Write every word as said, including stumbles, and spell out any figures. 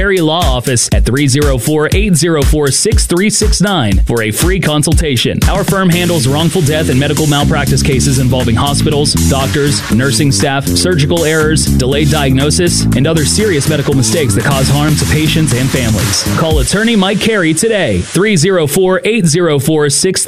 Carey Law Office at three oh four, eight oh four, six three six nine for a free consultation. Our firm handles wrongful death and medical malpractice cases involving hospitals, doctors, nursing staff, surgical errors, delayed diagnosis, and other serious medical mistakes that cause harm to patients and families. Call attorney Mike Carey today, three oh four, eight oh four, six